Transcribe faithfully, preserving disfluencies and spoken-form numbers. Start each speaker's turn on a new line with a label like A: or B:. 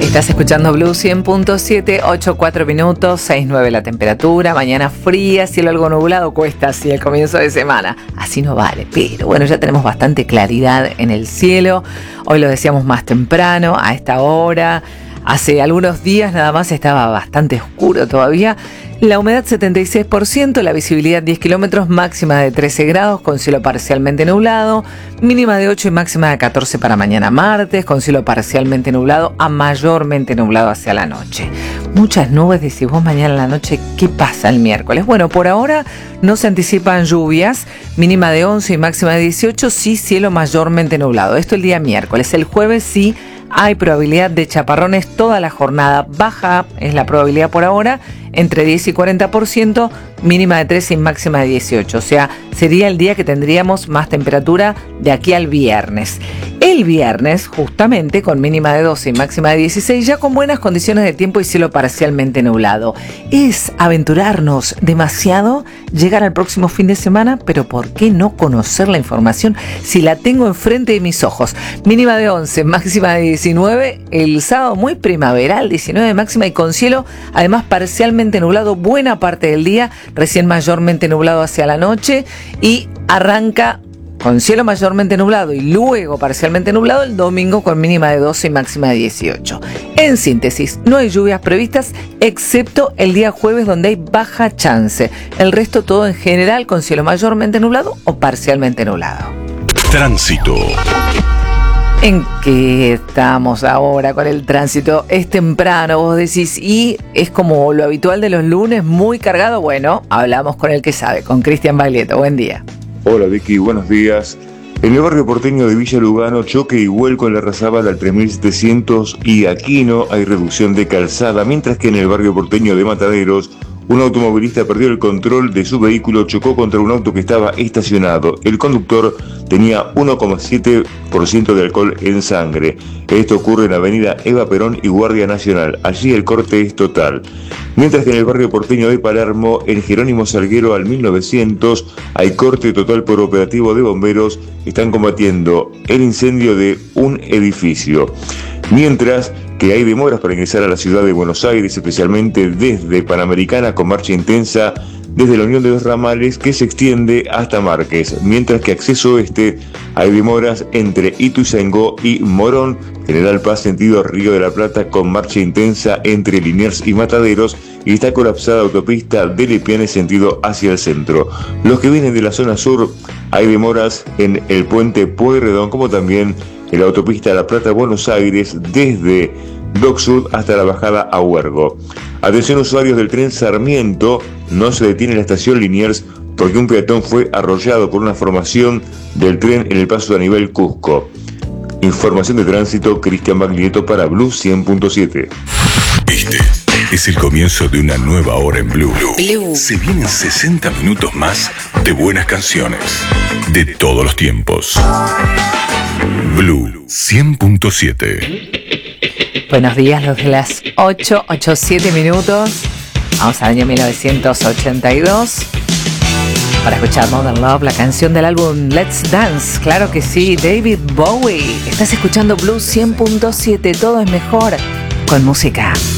A: Estás escuchando Blue cien punto siete, ocho cuatro minutos, seis nueve la temperatura, mañana fría, cielo algo nublado, cuesta así el comienzo de semana. Así no vale, pero bueno, ya tenemos bastante claridad en el cielo. Hoy lo decíamos más temprano, a esta hora. Hace algunos días nada más estaba bastante oscuro todavía. La humedad setenta y seis por ciento, la visibilidad diez kilómetros, máxima de trece grados con cielo parcialmente nublado, mínima de ocho y máxima de catorce para mañana martes, con cielo parcialmente nublado a mayormente nublado hacia la noche. Muchas nubes, decís vos mañana en la noche, ¿qué pasa el miércoles? Bueno, por ahora no se anticipan lluvias, mínima de once y máxima de dieciocho, sí cielo mayormente nublado. Esto el día miércoles. El jueves sí hay probabilidad de chaparrones toda la jornada. Baja es la probabilidad por ahora, entre diez y cuarenta por ciento, mínima de trece y máxima de dieciocho. O sea, sería el día que tendríamos más temperatura de aquí al viernes. El viernes, justamente, con mínima de doce y máxima de dieciséis, ya con buenas condiciones de tiempo y cielo parcialmente nublado. Es aventurarnos demasiado llegar al próximo fin de semana, pero ¿por qué no conocer la información si la tengo enfrente de mis ojos? Mínima de once, máxima de diecinueve, el sábado muy primaveral, diecinueve máxima y con cielo además parcialmente nublado buena parte del día, recién mayormente nublado hacia la noche y arranca con cielo mayormente nublado y luego parcialmente nublado el domingo con mínima de doce y máxima de dieciocho. En síntesis, no hay lluvias previstas excepto el día jueves donde hay baja chance. El resto todo en general con cielo mayormente nublado o parcialmente nublado.
B: Tránsito.
A: ¿En qué estamos ahora con el tránsito? Es temprano, vos decís, y es como lo habitual de los lunes, muy cargado. Bueno, hablamos con el que sabe, con Cristian Baglietto. Buen día.
C: Hola Vicky, buenos días. En el barrio porteño de Villa Lugano, choque y vuelco en la Larrazábal al tres mil setecientos y Aquino hay reducción de calzada, mientras que en el barrio porteño de Mataderos, un automovilista perdió el control de su vehículo, chocó contra un auto que estaba estacionado. El conductor tenía uno coma siete por ciento de alcohol en sangre. Esto ocurre en la avenida Eva Perón y Guardia Nacional. Allí el corte es total. Mientras que en el barrio porteño de Palermo, en Jerónimo Salguero al mil novecientos, hay corte total por operativo de bomberos. Están combatiendo el incendio de un edificio. Mientras que hay demoras para ingresar a la ciudad de Buenos Aires, especialmente desde Panamericana, con marcha intensa desde la Unión de los Ramales que se extiende hasta Márquez, mientras que acceso oeste hay demoras entre Ituzaingó y Morón, General Paz sentido Río de la Plata con marcha intensa entre Liniers y Mataderos, y está colapsada autopista de Lepiane sentido hacia el centro. Los que vienen de la zona sur hay demoras en el puente Pueyrredón, como también en la autopista La Plata-Buenos Aires desde Dock Sud hasta la bajada a Huergo. Atención usuarios del tren Sarmiento, no se detiene en la estación Liniers porque un peatón fue arrollado por una formación del tren en el paso a nivel Cusco. Información de tránsito, Cristian Baglietto para Blue cien punto siete.
B: Este es el comienzo de una nueva hora en Blue. Blue. Se vienen sesenta minutos más de buenas canciones de todos los tiempos. Blue cien punto siete.
A: Buenos días, los de las ocho, ocho, siete minutos. Vamos al año mil novecientos ochenta y dos para escuchar Modern Love, la canción del álbum Let's Dance. Claro que sí, David Bowie. Estás escuchando Blue cien punto siete, todo es mejor con música.